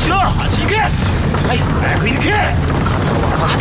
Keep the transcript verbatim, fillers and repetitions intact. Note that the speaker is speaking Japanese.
走ろう、走行け。はい、早く行け。